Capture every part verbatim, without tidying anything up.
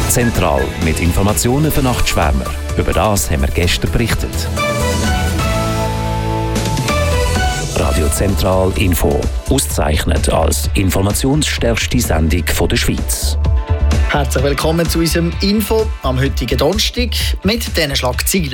Zentral mit Informationen für Nachtschwärmer. Über das haben wir gestern berichtet. Radio Zentral Info. Ausgezeichnet als informationsstärkste Sendung der Schweiz. Herzlich willkommen zu unserem Info am heutigen Donnerstag mit diesen Schlagzeilen.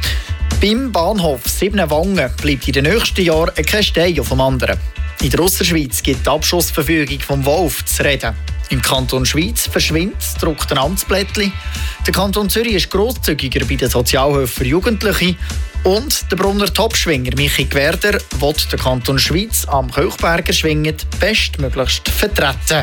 Beim Bahnhof Siebenwangen bleibt in den nächsten Jahren kein Stein auf dem anderen. In der Ausserschweiz gibt die Abschussverfügung vom Wolf zu reden. Im Kanton Schweiz verschwindet das gedruckte Amtsblättchen. Der Kanton Zürich ist grosszügiger bei der Sozialhilfe für Jugendliche. Und der Brunner Topschwinger Michi Gwerder will den Kanton Schweiz am Köchberger Schwingen bestmöglichst vertreten.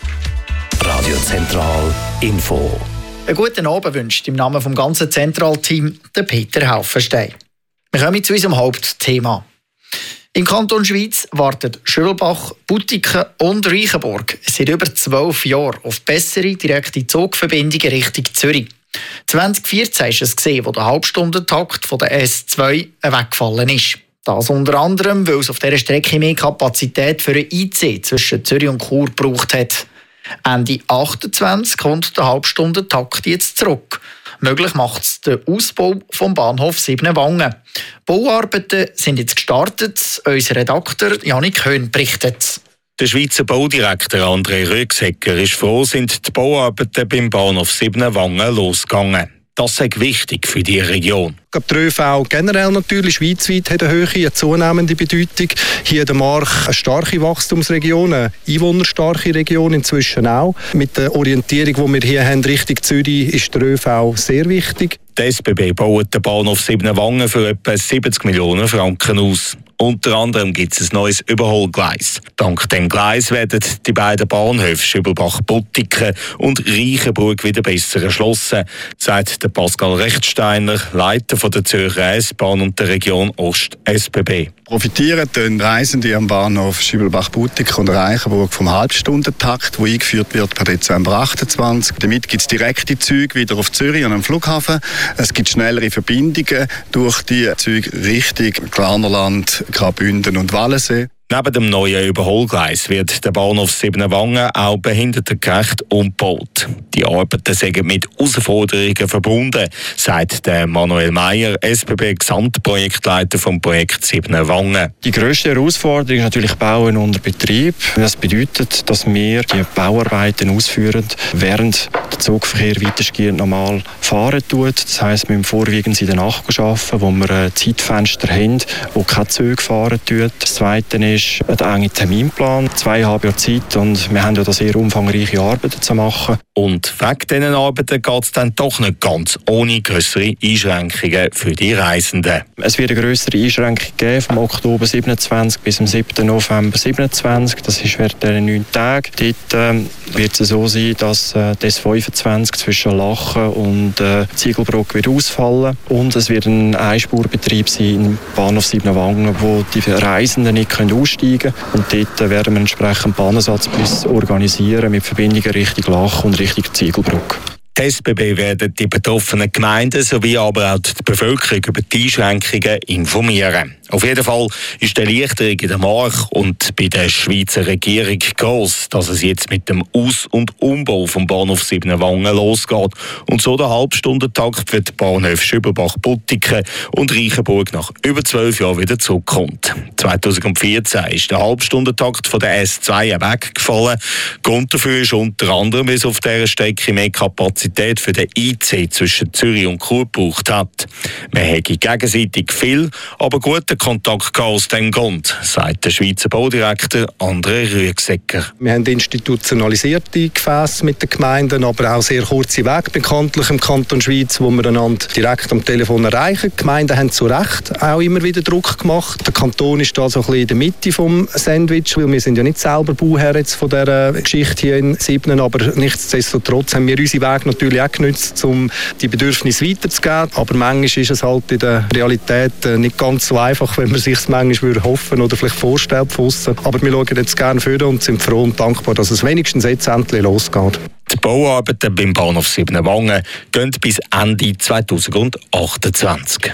Radio Zentral Info. Einen guten Abend wünscht im Namen des ganzen Zentralteam der Peter Haufenstein. Wir kommen zu unserem Hauptthema. Im Kanton Schweiz warten Schüvelbach, Butiken und Reichenburg seit über zwölf Jahren auf bessere direkte Zugverbindungen Richtung Zürich. zwanzig vierzehn war es, wo der Halbstundentakt von der S zwei weggefallen ist. Das unter anderem, weil es auf dieser Strecke mehr Kapazität für ein I C zwischen Zürich und Chur gebraucht hat. Ende achtundzwanzig kommt der Halbstundentakt jetzt zurück. Möglich macht es den Ausbau vom Bahnhof Siebenwangen. Bauarbeiten sind jetzt gestartet. Unser Redakteur Janik Höhn berichtet. Der Schweizer Baudirektor André Rüegsegger ist froh, sind die Bauarbeiten beim Bahnhof Siebenwangen losgegangen. Das ist wichtig für die Region. Ich glaube, der ÖV generell natürlich schweizweit hat eine hohe, eine zunehmende Bedeutung. Hier in der Mark eine starke Wachstumsregion, eine einwohnerstarke Region inzwischen auch. Mit der Orientierung, die wir hier haben, Richtung Zürich, ist der ÖV sehr wichtig. Die S B B baut den Bahnhof Siebenwangen für etwa siebzig Millionen Franken aus. Unter anderem gibt es ein neues Überholgleis. Dank dem Gleis werden die beiden Bahnhöfe Schüvelbach-Buttiken und Reichenburg wieder besser erschlossen, sagt der Pascal Rechtsteiner, Leiter der Zürcher S-Bahn und der Region Ost S B B. Profitieren den Reisenden am Bahnhof Schüvelbach-Buttiken und Reichenburg vom Halbstundentakt, der eingeführt wird per Dezember achtundzwanzig. Damit gibt es direkte Züge wieder auf Zürich und am Flughafen. Es gibt schnellere Verbindungen durch die Züge Richtung Glarnerland, Graubünden und Wallensee. Neben dem neuen Überholgleis wird der Bahnhof Siebenwangen auch behindertengerecht umgebaut. Die Arbeiten sind mit Herausforderungen verbunden, sagt der Manuel Meyer, S B B-Gesamtprojektleiter vom Projekt Siebenwangen. Die grösste Herausforderung ist natürlich Bauen unter Betrieb. Das bedeutet, dass wir die Bauarbeiten ausführen, während der Zugverkehr weitestgehend normal fahren tut. Das heisst, wir müssen vorwiegend in der Nacht arbeiten, wo wir Zeitfenster haben, wo keine Züge fahren tut. Das Zweite ist ein enger Terminplan, zweieinhalb Jahre Zeit, und wir haben ja da sehr umfangreiche Arbeiten zu machen. Und wegen diesen Arbeiten geht es dann doch nicht ganz ohne grössere Einschränkungen für die Reisenden. Es wird eine grössere Einschränkung geben vom Oktober siebenundzwanzig bis zum siebten November siebenundzwanzig. Das ist während dieser neun Tage. Dort äh, wird es so sein, dass äh, das fünfundzwanzig zwischen Lachen und äh, Ziegelbrock wird ausfallen. Und es wird ein Einspurbetrieb sein im Bahnhof Siebenwangen, wo die Reisenden nicht aussteigen können. Und dort äh, werden wir entsprechend Bahnersatzbus organisieren mit Verbindungen Richtung Lachen und Richtung Ziegelbrock. Die S B B werden die betroffenen Gemeinden sowie aber auch die Bevölkerung über die Einschränkungen informieren. Auf jeden Fall ist die Erleichterung in der Mark und bei der Schweizer Regierung gross, dass es jetzt mit dem Aus- und Umbau vom Bahnhof Siebenwangen losgeht und so der Halbstundentakt für die Bahnhöfe Schüvelbach-Buttiken und Reichenburg nach über zwölf Jahren wieder zurückkommt. zweitausendvierzehn ist der Halbstundentakt von der S zwei weggefallen. Grund dafür ist unter anderem, weil es auf dieser Strecke mehr Kapazität für den I C zwischen Zürich und Chur gebraucht hat. Man hätte gegenseitig viel, aber guten Kontakt aus dem Grund, sagt der Schweizer Baudirektor André Rüegsegger. Wir haben institutionalisierte Gefäße mit den Gemeinden, aber auch sehr kurze Wege bekanntlich im Kanton Schweiz, wo wir einander direkt am Telefon erreichen. Die Gemeinden haben zu Recht auch immer wieder Druck gemacht. Der Kanton ist da so ein bisschen in der Mitte vom Sandwich, weil wir sind ja nicht selber Bauherr jetzt von dieser Geschichte hier in Siebnen, aber nichtsdestotrotz haben wir unseren Weg natürlich auch genutzt, um die Bedürfnisse weiterzugeben. Aber manchmal ist es halt in der Realität nicht ganz so einfach, wenn man sich es manchmal hoffen oder vielleicht vorstellt von aussen. Aber wir schauen jetzt gerne vor und sind froh und dankbar, dass es wenigstens jetzt endlich losgeht. Die Bauarbeiten beim Bahnhof Siebenwangen gehen bis Ende zweitausendachtundzwanzig.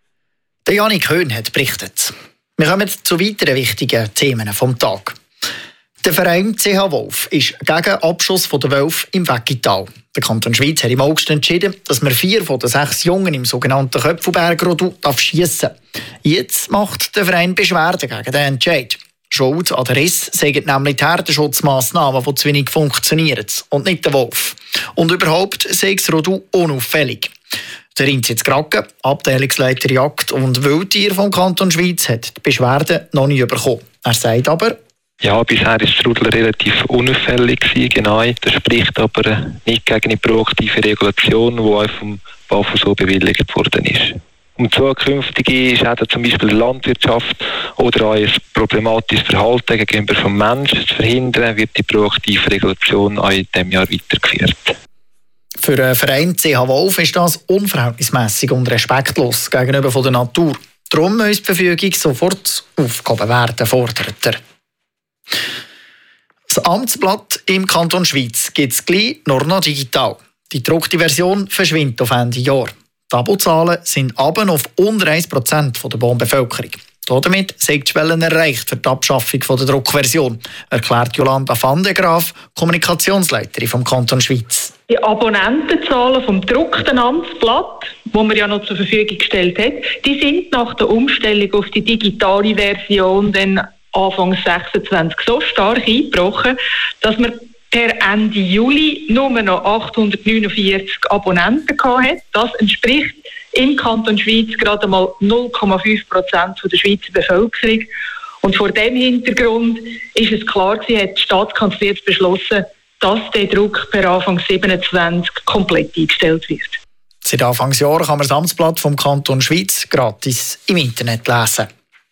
Der Janik Höhn hat berichtet. Wir kommen zu weiteren wichtigen Themen vom Tag. Der Verein C H Wolf ist gegen Abschuss der Wölfe im Weggital. Der Kanton Schwyz hat im August entschieden, dass man vier von den sechs Jungen im sogenannten Köpfelberg-Rodu schiessen darf. Jetzt macht der Verein Beschwerde gegen den Entscheid. Schuld an der Riss sagen nämlich die Herdenschutzmassnahmen, die zu wenig funktionieren, und nicht der Wolf. Und überhaupt sei das Rodu unauffällig. Der Inzitz Gracke, Abteilungsleiter Jagd und Wildtier vom Kanton Schwyz, hat die Beschwerde noch nie bekommen. Er sagt aber, ja, bisher war das Rudel relativ unauffällig, genau. Das spricht aber nicht gegen eine proaktive Regulation, die auch vom B A F U so bewilligt worden ist. Um zukünftige Schäden zum Beispiel der Landwirtschaft oder auch ein problematisches Verhalten gegenüber vom Menschen zu verhindern, wird die proaktive Regulation auch in diesem Jahr weitergeführt. Für den Verein C H Wolf ist das unverhältnismäßig und respektlos gegenüber der Natur. Darum muss die Verfügung sofort aufgehoben werden, fordert er. Das Amtsblatt im Kanton Schwyz gibt es gleich nur noch digital. Die gedruckte Version verschwindet auf Ende Jahr. Die Abozahlen sind aber auf unter ein Prozent der Wohnbevölkerung. Damit sind die Schwellen erreicht für die Abschaffung der Druckversion, erklärt Jolanda van de Graaf, Kommunikationsleiterin vom Kanton Schwyz. Die Abonnentenzahlen vom gedruckten Amtsblatt, das man ja noch zur Verfügung gestellt hat, die sind nach der Umstellung auf die digitale Version dann Anfang sechsundzwanzig so stark eingebrochen, dass man per Ende Juli nur noch achthundertneunundvierzig Abonnenten hatte. Das entspricht im Kanton Schwyz gerade mal null Komma fünf Prozent der Schweizer Bevölkerung. Und vor diesem Hintergrund ist es klar gewesen, hat die Staatskanzlei jetzt beschlossen, dass der Druck per Anfang siebenundzwanzig komplett eingestellt wird. Seit Anfangsjahr kann man das Amtsblatt vom Kanton Schwyz gratis im Internet lesen.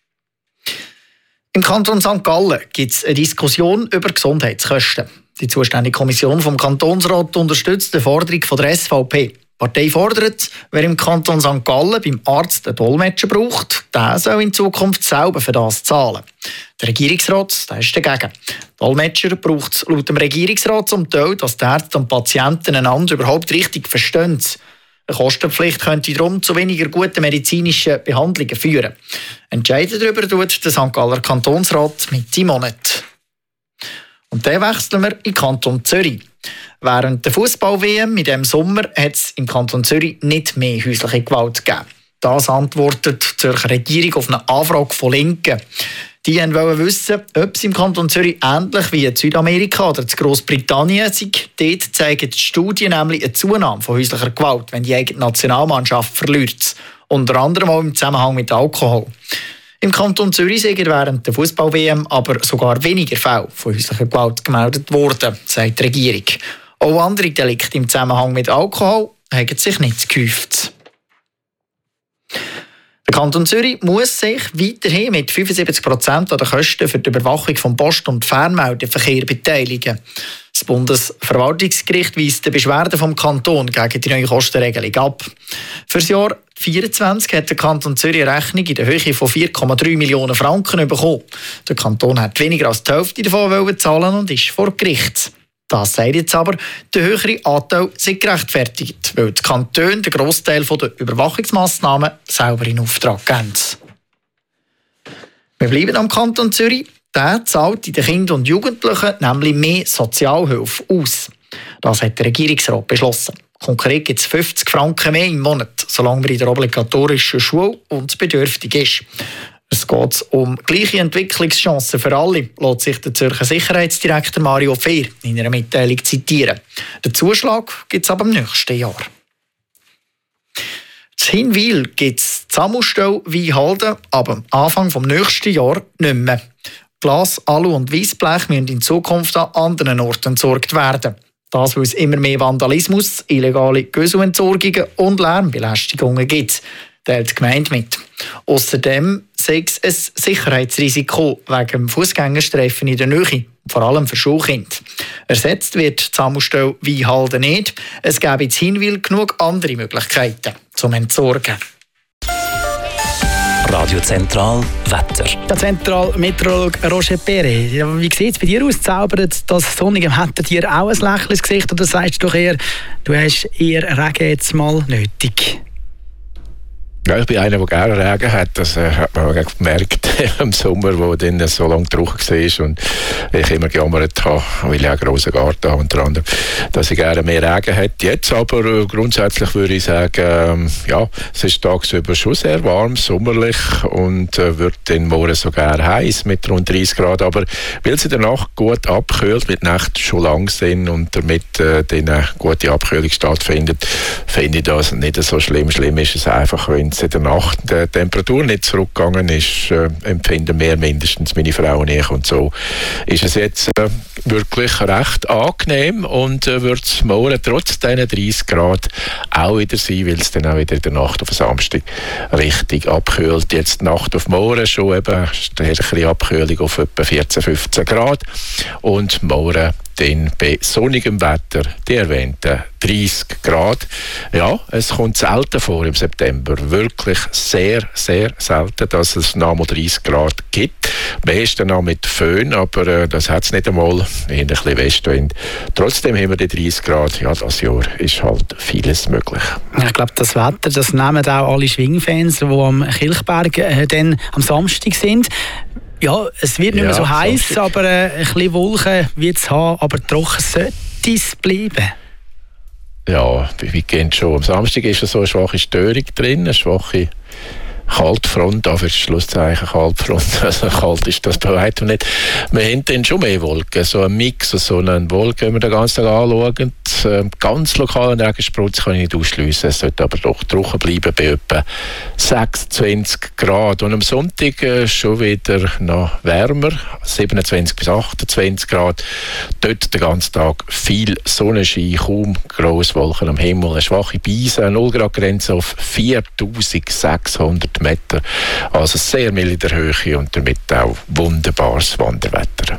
Im Kanton Sankt Gallen gibt es eine Diskussion über Gesundheitskosten. Die zuständige Kommission vom Kantonsrat unterstützt die Forderung von der S V P. Die Partei fordert, wer im Kanton Sankt Gallen beim Arzt einen Dolmetscher braucht, der soll in Zukunft selber für das zahlen. Der Regierungsrat der ist dagegen. Dolmetscher braucht es laut dem Regierungsrat zum Teil, dass die Ärzte und Patienten einander überhaupt richtig verstehen. Eine Kostenpflicht könnte darum zu weniger guten medizinischen Behandlungen führen. Entscheiden darüber tut der Sankt Galler Kantonsrat Mitte Monat. Und dann wechseln wir in den Kanton Zürich. Während der Fußball-W M in diesem Sommer hat es im Kanton Zürich nicht mehr häusliche Gewalt gegeben. Das antwortet die Zürcher Regierung auf eine Anfrage von Linken. Die wollten wissen, ob es im Kanton Zürich ähnlich wie in Südamerika oder in Großbritannien sei. Dort zeigen die Studien nämlich eine Zunahme von häuslicher Gewalt, wenn die eigene Nationalmannschaft verliert. Unter anderem auch im Zusammenhang mit Alkohol. Im Kanton Zürich sind während der Fußball-W M aber sogar weniger Fälle von häuslicher Gewalt gemeldet worden, sagt die Regierung. Auch andere Delikte im Zusammenhang mit Alkohol haben sich nicht gehäuft. Der Kanton Zürich muss sich weiterhin mit fünfundsiebzig Prozent an den Kosten für die Überwachung vom Post- und Fernmeldeverkehr beteiligen. Das Bundesverwaltungsgericht weist die Beschwerde vom Kanton gegen die neue Kostenregelung ab. Für das Jahr zweitausendvierundzwanzig hat der Kanton Zürich eine Rechnung in der Höhe von vier Komma drei Millionen Franken bekommen. Der Kanton hat weniger als die Hälfte davon zahlen und ist vor Gericht. Das sagt jetzt aber, der höhere Anteil sei gerechtfertigt, weil die Kantone den Grossteil der Überwachungsmassnahmen selber in Auftrag geben. Wir bleiben am Kanton Zürich. Der zahlt in den Kindern und Jugendlichen nämlich mehr Sozialhilfe aus. Das hat der Regierungsrat beschlossen. Konkret gibt es fünfzig Franken mehr im Monat, solange man in der obligatorischen Schule und bedürftig ist. Es geht um gleiche Entwicklungschancen für alle, lässt sich der Zürcher Sicherheitsdirektor Mario Fehr in einer Mitteilung zitieren. Den Zuschlag gibt es aber im nächsten Jahr. In Hinwil gibt es die Sammelstelle Weinhalden, aber am Anfang des nächsten Jahres nicht mehr. Glas, Alu und Weissblech müssen in Zukunft an anderen Orten entsorgt werden. Das, weil es immer mehr Vandalismus, illegale Gösselentsorgungen und Lärmbelästigungen gibt, teilt die Gemeinde mit. Außerdem sei es ein Sicherheitsrisiko wegen dem Fußgängerstreifen in der Nähe, vor allem für Schulkinder. Ersetzt wird die Sammelstelle Weinhalden nicht. Es gäbe in Hinwil genug andere Möglichkeiten zum Entsorgen. Radio Zentral Wetter. Der Zentralmeteorologe Roger Perret. Wie sieht es bei dir aus? Zaubert das sonnige Wetter dir auch ein Lächeln ins Gesicht? Oder sagst du doch eher, du hast eher Regen jetzt mal nötig? Ja, ich bin einer, der gerne Regen hat. Das äh, hat man auch gemerkt im Sommer, wo dann so lange trocken war und ich immer gejammert habe, weil ich einen grossen Garten habe, unter anderem, dass ich gerne mehr Regen hätte. Jetzt aber äh, grundsätzlich würde ich sagen, äh, ja, es ist tagsüber schon sehr warm, sommerlich und äh, wird dann morgen sogar heiß mit rund dreißig Grad. Aber weil es in der Nacht gut abkühlt, weil die Nächte schon lang sind und damit äh, dann eine gute Abkühlung stattfindet, finde ich das nicht so schlimm. Schlimm ist es einfach, wenn es in der Nacht die Temperatur nicht zurückgegangen ist, äh, empfinden wir mindestens, meine Frau und ich. Und so ist es jetzt äh, wirklich recht angenehm und äh, wird es morgen trotz diesen dreißig Grad auch wieder sein, weil es dann auch wieder in der Nacht auf Samstag richtig abkühlt. Jetzt Nacht auf morgen schon eben eine bisschen Abkühlung auf etwa vierzehn, fünfzehn Grad und morgen dann bei sonnigem Wetter die erwähnten dreißig Grad. Ja, es kommt selten vor im September. Wirklich sehr, sehr selten, dass es noch mal dreißig Grad gibt. Meistens noch mit Föhn, aber äh, das hat es nicht einmal. In ein bisschen Westwind. Trotzdem haben wir die dreißig Grad. Ja, das Jahr ist halt vieles möglich. Ich glaube, das Wetter, das nehmen auch alle Schwingfans, die am Kilchberg äh, dann am Samstag sind. Ja, es wird nicht mehr ja, so heiß, aber äh, ein bisschen Wolken wird es haben, aber trocken sollte es bleiben. Ja, wir gehen schon. Am Samstag ist so eine schwache Störung drin, eine schwache Kaltfront, da wird Schlusszeichen Kaltfront, also kalt ist das bei weitem nicht. Wir haben dann schon mehr Wolken, so ein Mix, so eine Wolke, wenn wir den ganzen Tag anschauen. Ganz lokalen Regensprutz kann ich nicht ausschliessen, es sollte aber doch trocken bleiben bei etwa sechsundzwanzig Grad. Und am Sonntag äh, schon wieder noch wärmer, siebenundzwanzig bis achtundzwanzig Grad. Dort den ganzen Tag viel Sonnenschein, kaum grosse Wolken am Himmel, eine schwache Beise, eine null Grad Grenze auf viertausendsechshundert Meter. Also sehr mild in der Höhe und damit auch wunderbares Wanderwetter.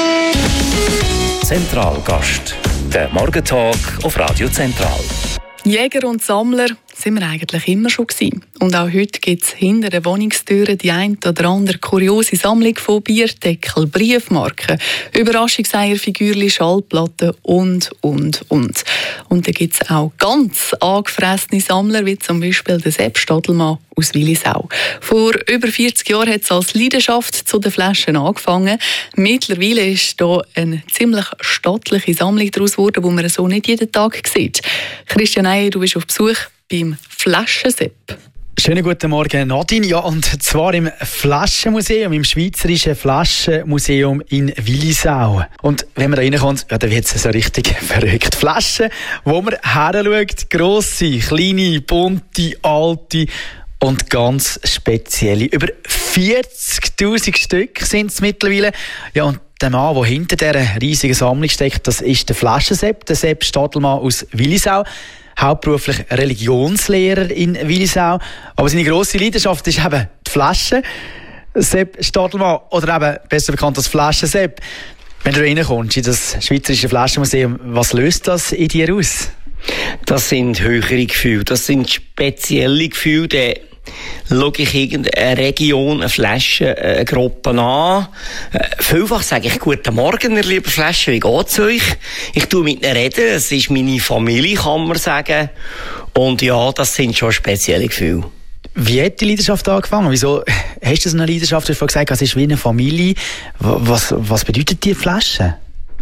Zentralgast, der Morgentalk auf Radio Zentral. Jäger und Sammler sind wir eigentlich immer schon gewesen. Und auch heute gibt es hinter den Wohnungstüren die ein oder andere kuriose Sammlung von Bierdeckel, Briefmarken, Überraschungseier, Figürchen, Schallplatten und, und, und. Und da gibt es auch ganz angefressene Sammler, wie zum Beispiel der Sepp Stadelmann aus Willisau. Vor über vierzig Jahren hat es als Leidenschaft zu den Flaschen angefangen. Mittlerweile ist da eine ziemlich stattliche Sammlung daraus geworden, die man so nicht jeden Tag sieht. Christian Eier, du bist auf Besuch beim Flaschensepp. Schönen guten Morgen, Nadine. Ja, und zwar im Flaschenmuseum, im Schweizerischen Flaschenmuseum in Willisau. Und wenn man da reinkommt, ja, dann wird es so richtig verrückt. Flaschen, wo man heranschaut, grosse, kleine, bunte, alte und ganz spezielle. Über vierzigtausend Stück sind es mittlerweile. Ja, und der Mann, der hinter dieser riesigen Sammlung steckt, das ist der Flaschensepp, der Sepp Stadelmann aus Willisau. Hauptberuflich Religionslehrer in Willisau. Aber seine grosse Leidenschaft ist eben die Flasche. Sepp Stadelmann, oder eben besser bekannt als Flaschensepp. Wenn du reinkommst in das Schweizerische Flaschenmuseum, was löst das in dir aus? Das sind höhere Gefühle, das sind spezielle Gefühle. Da schaue ich irgendeine Region, eine Flasche, eine Gruppe an. Vielfach sage ich, guten Morgen, ihr lieben Flasche, wie geht's euch? Ich tue mit ihnen reden, es ist meine Familie, kann man sagen. Und ja, das sind schon spezielle Gefühle. Wie hat die Leidenschaft angefangen? Wieso hast du so eine Leidenschaft? Du hast gesagt, es ist wie eine Familie. Was, was bedeutet die Flasche?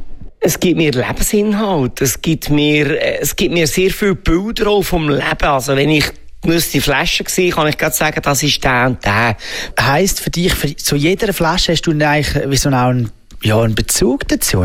Es gibt mir Lebensinhalt. Es gibt mir, es gibt mir sehr viele Bilder auch vom Leben. Also wenn ich gewisse Flaschen gesehen, kann ich gerade sagen, das ist der und der. Heisst für dich, für, zu jeder Flasche hast du eigentlich wie so einen, ja, einen Bezug dazu?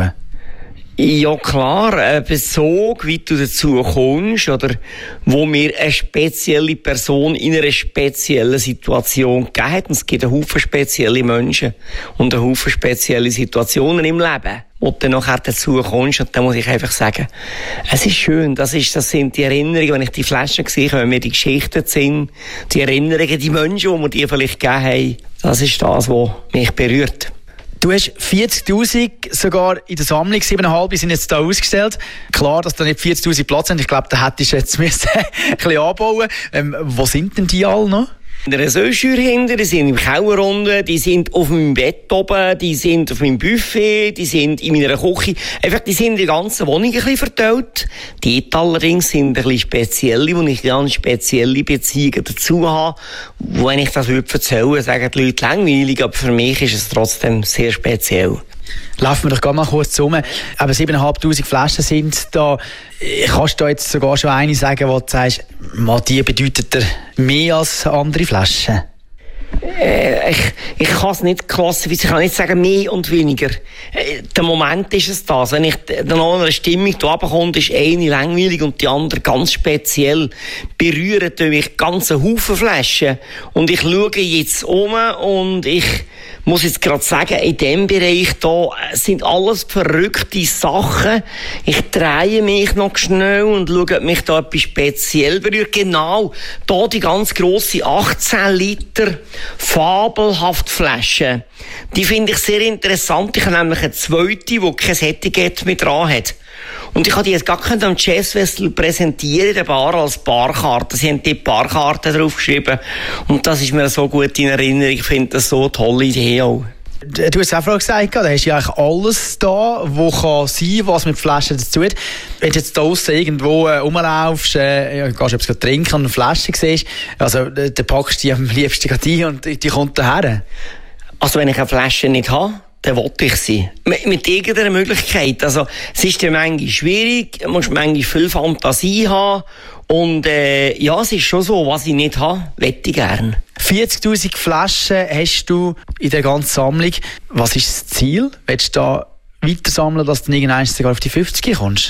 Ja klar, ein Bezug, wie du dazu kommst, oder wo mir eine spezielle Person in einer speziellen Situation gegeben hat. Und es gibt einen Haufen spezielle Menschen und einen Haufen spezielle Situationen im Leben, wo du dann nachher dazu kommst. Und dann muss ich einfach sagen, es ist schön, das, ist, das sind die Erinnerungen, wenn ich die Flaschen sehe, wenn mir die Geschichten sind, die Erinnerungen, die Menschen, die mir die vielleicht gegeben haben, das ist das, was mich berührt. Du hast vierzigtausend sogar in der Sammlung, siebeneinhalb sind jetzt hier ausgestellt. Klar, dass da nicht vierzigtausend Platz sind. Ich glaube, da hättest du jetzt ein bisschen anbauen. Ähm, wo sind denn die alle noch? in einer Söschür hinten, die sind im Keller unten, die sind auf meinem Bett oben, die sind auf meinem Buffet, die sind in meiner Küche. Einfach, die sind in der ganzen Wohnung ein bisschen verteilt. Die allerdings sind ein bisschen spezielle, wo ich ganz spezielle Beziehungen dazu habe. Wenn ich das würde erzählen, sagen die Leute langweilig, aber für mich ist es trotzdem sehr speziell. Laufen wir doch gerade mal kurz zusammen. Aber siebentausendfünfhundert Flaschen sind da. Kannst du da jetzt sogar schon eine sagen, wo du sagst, die bedeutet dir mehr als andere Flaschen? Äh, ich, ich kann es nicht klassifizieren, ich kann nicht sagen mehr und weniger. Äh, der Moment ist es das. Wenn ich dann noch eine Stimmung da runterkomme, ist eine langweilig und die andere ganz speziell. Berühren mich ganze Haufen Flaschen. Und ich schaue jetzt um und ich muss jetzt gerade sagen, in diesem Bereich da sind alles verrückte Sachen. Ich drehe mich noch schnell und schaue, ob mich da etwas speziell berührt. Genau, da die ganz grosse achtzehn Liter fabelhaft Flasche. Die finde ich sehr interessant. Ich habe nämlich eine zweite, die kein Etikett mehr dran hat. Und ich habe die jetzt gar nicht am Jazzfestival präsentieren in der Bar als Barkarte. Sie haben die Barkarte draufgeschrieben. Und das ist mir so gut in Erinnerung. Ich finde das so eine tolle Idee auch. Du hast auch vorhin gesagt, da hast du ja eigentlich alles da, was kann sein, was mit Flaschen dazu hat. Wenn du jetzt draussen irgendwo äh, rumlaufst, äh, ja, gehst etwas trinken und eine Flasche siehst, also, dann packst du die am liebsten ein und die, die kommt daher. Also wenn ich eine Flasche nicht habe, dann will ich sie. Mit, mit irgendeiner Möglichkeit. Also, es ist ja manchmal schwierig, du musst manchmal viel Fantasie haben. Und äh, ja, es ist schon so, was ich nicht habe, möchte ich gerne. vierzigtausend Flaschen hast du in der ganzen Sammlung. Was ist das Ziel? Willst du da weiter sammeln, dass du irgendwann sogar auf die fünfzig kommst?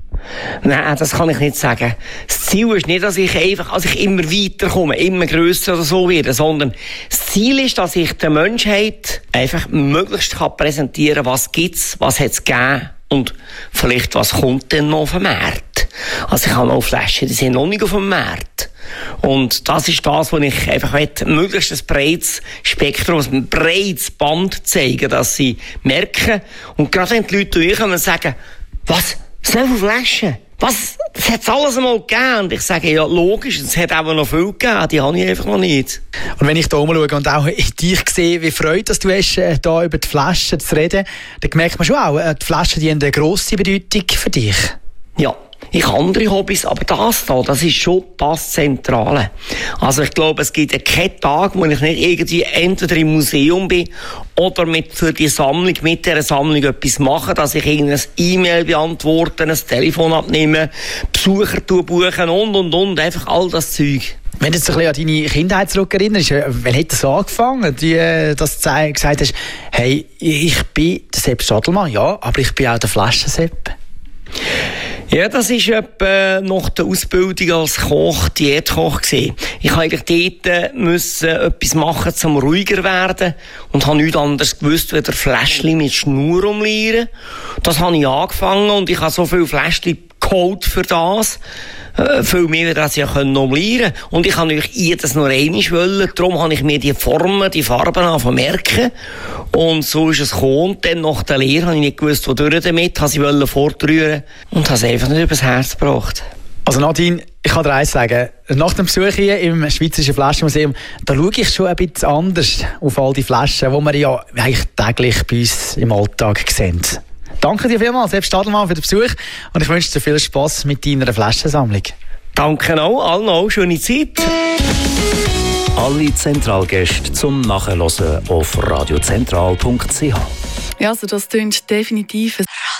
Nein, das kann ich nicht sagen. Das Ziel ist nicht, dass ich einfach, als ich immer weiterkomme, immer grösser oder so werde, sondern das Ziel ist, dass ich der Menschheit einfach möglichst kann präsentieren, was gibt's, was hat's gegeben und vielleicht was kommt denn noch auf den Markt. Also ich habe noch Flaschen, die sind noch nicht auf dem Markt. Und das ist das, was ich einfach möchte, möglichst ein breites Spektrum, ein breites Band zeigen, dass sie merken. Und gerade wenn die Leute durchkommen und sagen, was? So viele Flaschen? Was? Das hat es alles einmal gegeben. Und ich sage, ja, logisch, es hat auch noch viel gegeben, die habe ich einfach noch nicht. Und wenn ich da rumschaue und auch in dich sehe, wie freut dass du hast, da über die Flaschen zu reden, dann merkt man schon auch, die Flaschen die haben eine grosse Bedeutung für dich. Ja. Ich habe andere Hobbys, aber das da, das ist schon das Zentrale. Also ich glaube, es gibt ja keinen Tag, wo ich nicht irgendwie entweder im Museum bin oder mit für die Sammlung, mit dieser Sammlung etwas mache, dass ich irgendein E-Mail beantworte, ein Telefon abnehme, Besucher buchen und, und, und, einfach all das Zeug. Wenn du dich ein bisschen an deine Kindheit zurückerinnerst, wann hat das angefangen, die, dass du gesagt hast, hey, ich bin der Sepp Stadelmann, ja, aber ich bin auch der Flaschen-Sepp? Ja, das ist etwa nach der Ausbildung als Koch, Diätkoch gewesen. Ich musste eigentlich dort müssen etwas machen, um ruhiger werden und habe nichts anderes gewusst, als Fläschchen mit Schnur umlieren. Das habe ich angefangen und ich habe so viele Fläschchen geholt für das. Äh, viel mehr, als ich umlieren konnte. Und ich wollte natürlich jedes nur einmal wollen. Darum habe ich mir die Formen, die Farben angefangen merken. Und so ist es gekommen. Und dann nach der Lehre habe ich nicht gewusst, wodurch damit, habe sie fortrühren und habe es einfach nicht übers Herz gebracht. Also Nadine, ich kann dir eins sagen, nach dem Besuch hier im Schweizerischen Flaschenmuseum, da schaue ich schon ein bisschen anders auf all die Flaschen, die wir ja eigentlich täglich bei uns im Alltag sehen. Danke dir vielmals, Sepp Stadelmann, für den Besuch und ich wünsche dir viel Spass mit deiner Flaschensammlung. Danke auch, allen auch, schöne Zeit. Alle Zentralgäste zum Nachhören auf radiozentral punkt c h. Ja, also das klingt definitiv